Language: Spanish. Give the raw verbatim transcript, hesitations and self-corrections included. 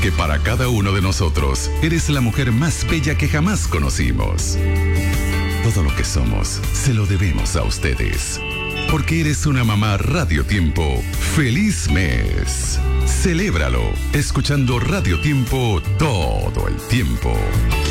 porque para cada uno de nosotros eres la mujer más bella que jamás conocimos. Todo lo que somos se lo debemos a ustedes, porque eres una mamá Radio Tiempo. ¡Feliz mes! Celébralo escuchando Radio Tiempo todo el tiempo.